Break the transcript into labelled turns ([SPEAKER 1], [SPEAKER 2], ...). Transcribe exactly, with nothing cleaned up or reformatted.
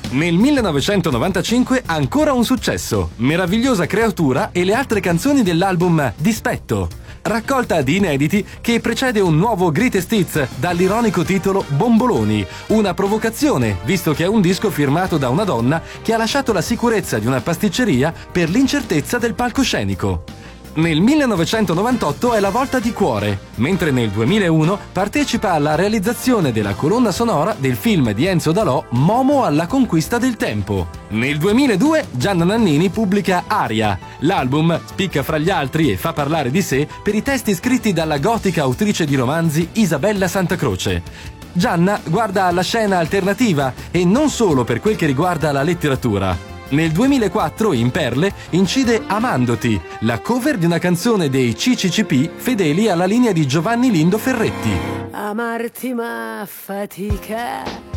[SPEAKER 1] Nel millenovecentonovantacinque ancora un successo, Meravigliosa creatura e le altre canzoni dell'album Dispetto, raccolta di inediti che precede un nuovo Greatest Hits dall'ironico titolo Bomboloni, una provocazione visto che è un disco firmato da una donna che ha lasciato la sicurezza di una pasticceria per l'incertezza del palcoscenico. Nel millenovecentonovantotto è la volta di Cuore, mentre nel duemilauno partecipa alla realizzazione della colonna sonora del film di Enzo Dalò Momo alla conquista del tempo. Nel duemiladue Gianna Nannini pubblica Aria. L'album spicca fra gli altri e fa parlare di sé per i testi scritti dalla gotica autrice di romanzi Isabella Santacroce. Gianna guarda alla scena alternativa e non solo per quel che riguarda la letteratura. Nel duemilaquattro in Perle incide Amandoti, la cover di una canzone dei C C C P fedeli alla linea di Giovanni Lindo Ferretti.
[SPEAKER 2] Amarti ma fatica